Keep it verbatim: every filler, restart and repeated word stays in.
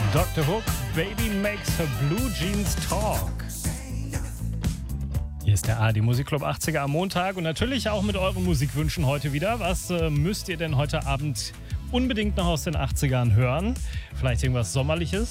Doktor Hook, Baby Makes Her Blue Jeans Talk. Hier ist der A R D Musikclub achtziger am Montag und natürlich auch mit euren Musikwünschen heute wieder. Was äh, müsst ihr denn heute Abend unbedingt noch aus den achtzigern hören? Vielleicht irgendwas Sommerliches?